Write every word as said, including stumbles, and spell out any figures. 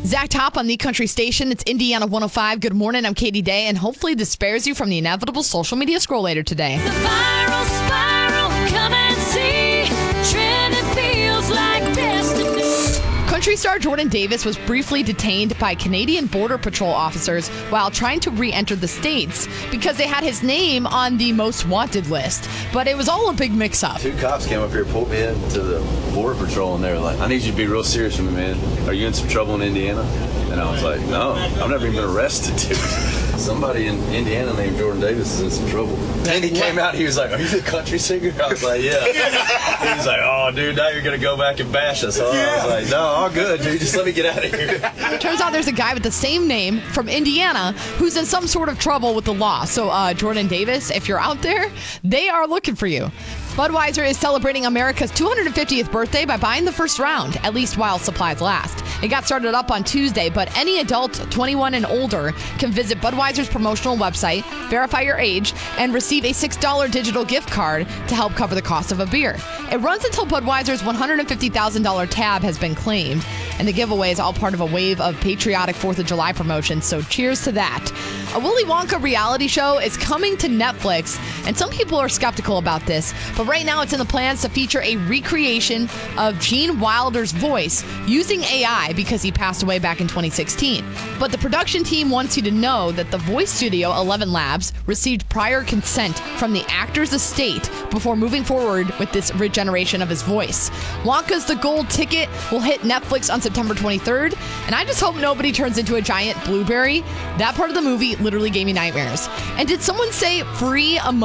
Zach Top on the country station. It's Indiana one oh five. Good morning. I'm Katie Day, and hopefully this spares you from the inevitable social media scroll later today. The viral spiral, come and see. Trending feels like destiny. Country star Jordan Davis was briefly detained by Canadian Border Patrol officers while trying to re-enter the States because they had his name on the most wanted list. But it was all a big mix-up. Two cops came up here, pulled me into the Border Patrol, and they were like, I need you to be real serious with me, man. Are you in some trouble in Indiana? And I was like, no, I've never even been arrested, dude. Somebody in Indiana named Jordan Davis is in some trouble. And he came out, he was like, are you the country singer? I was like, yeah. He was like, oh, dude, now you're going to go back and bash us. Huh? I was like, no, all good, dude. Just let me get out of here. Turns out there's a guy with the same name from Indiana who's in some sort of trouble with the law. So, uh, Jordan Davis, if you're out there, they are looking for you. Budweiser is celebrating America's two hundred fiftieth birthday by buying the first round, at least while supplies last. It got started up on Tuesday, but any adult twenty-one and older can visit Budweiser's promotional website, verify your age, and receive a six dollars digital gift card to help cover the cost of a beer. It runs until Budweiser's one hundred fifty thousand dollars tab has been claimed, and the giveaway is all part of a wave of patriotic fourth of July promotions, so cheers to that. A Willy Wonka reality show is coming to Netflix, and some people are skeptical about this, but right now it's in the plans to feature a recreation of Gene Wilder's voice using A I because he passed away back in twenty sixteen. But the production team wants you to know that the voice studio, Eleven Labs, received prior consent from the actor's estate before moving forward with this regeneration of his voice. Wonka's The Gold Ticket will hit Netflix on September twenty-third, and I just hope nobody turns into a giant blueberry. That part of the movie literally gave me nightmares. And did someone say free emoji?